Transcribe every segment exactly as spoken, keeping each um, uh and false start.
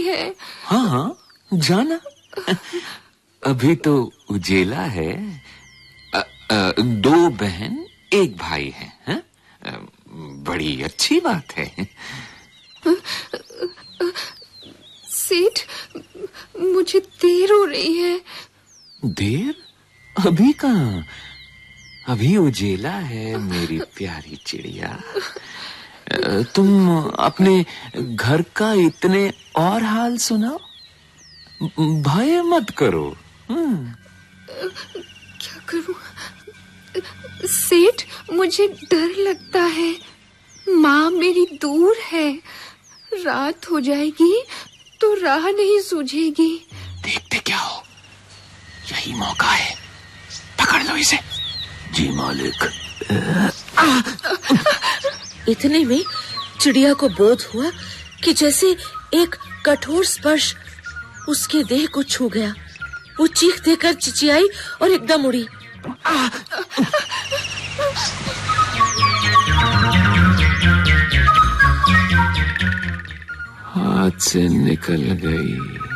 है। हाँ हाँ, जाना। अभी तो उजेला है। अ, अ, दो बहन एक भाई है, है? बड़ी अच्छी बात है। सेठ, मुझे देर हो रही है। देर? अभी कहाँ? अभी उजेला है मेरी प्यारी चिड़िया। तुम अपने घर का इतने और हाल सुनाओ। भय मत करो। क्या करूं? सेठ, मुझे डर लगता है। माँ मेरी दूर है। रात हो जाएगी तो राह नहीं सूझेगी। देखते क्या हो, यही मौका है। पकड़ लो इसे। जी मालिक। इतने में चिड़िया को बोध हुआ कि जैसे एक कठोर स्पर्श उसके देह को छू गया। वो चीख देकर चिचियाई और एकदम उड़ी। हाथ से निकल गई।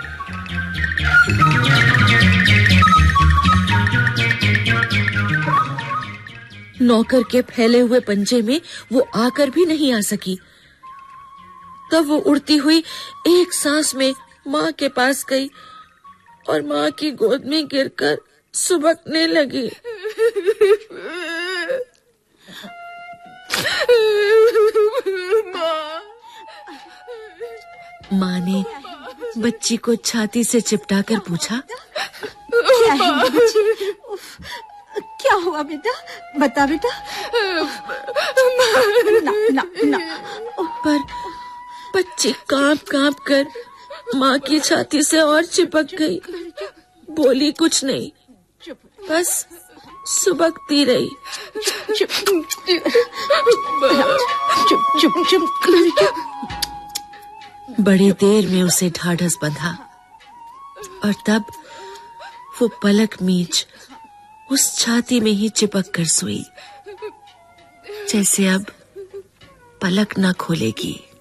नौकर के फैले हुए पंजे में वो आकर भी नहीं आ सकी। तब वो उड़ती हुई एक सांस में माँ के पास गई और माँ की गोद में गिरकर सुबकने लगी। माँ ने बच्ची को छाती से चिपटाकर पूछा, क्या है बच्ची? क्या हुआ बेटा? बता बेटा। ना, ना, ना। पर बच्ची कांप कांप कर माँ की छाती से और चिपक गई। बोली कुछ नहीं, बस सुबकती रही। चुप चुप चुप। बड़ी देर में उसे ढाढ़स बंधा और तब वो पलक मीच उस छाती में ही चिपक कर सोई, जैसे अब पलक न खोलेगी।